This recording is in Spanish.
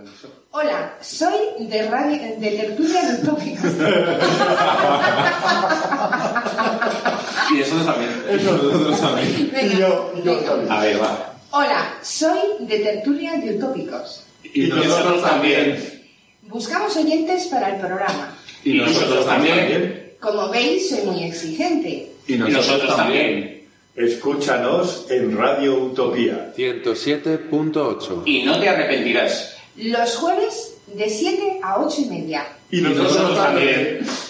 Hola, soy de Tertulia de Utópicos. Y nosotros también. Venga, Y yo también. A ver, va. Hola, soy de Tertulia de Utópicos. Y nosotros también. Buscamos oyentes para el programa. Y nosotros también. Como veis, soy muy exigente. Y nosotros también. Escúchanos en Radio Utopía 107.8. Y no te arrepentirás. Los jueves de 7 a 8:30. y nosotros también.